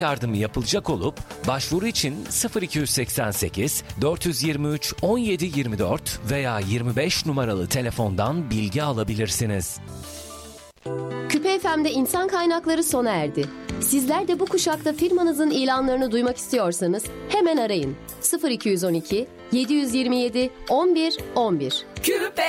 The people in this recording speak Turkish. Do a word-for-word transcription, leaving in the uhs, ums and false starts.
yardımı yapılacak olup başvuru için sıfır iki seksen sekiz dört yirmi üç on yedi yirmi dört veya yirmi beş numaralı telefondan bilgi alabilirsiniz. Küpe F M'de insan kaynakları sona erdi. Sizler de bu kuşakta firmanızın ilanlarını duymak istiyorsanız hemen arayın. sıfır iki on iki yedi yüz yirmi yedi on bir on bir. Küpe